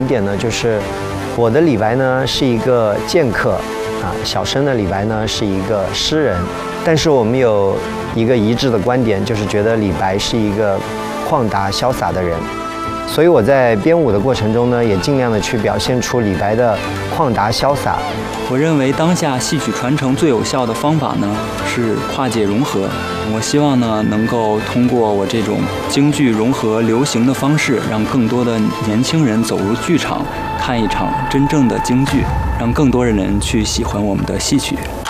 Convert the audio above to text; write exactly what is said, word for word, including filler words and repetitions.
点呢，就是我的李白呢是一个剑客啊，小生的李白呢是一个诗人，但是我们有一个一致的观点，就是觉得李白是一个旷达潇洒的人。所以我在编舞的过程中呢，也尽量的去表现出李白的旷达潇洒。 我认为当下戏曲传承最有效的方法呢是跨界融合。我希望呢能够通过我这种京剧融合流行的方式，让更多的年轻人走入剧场，看一场真正的京剧，让更多的人去喜欢我们的戏曲。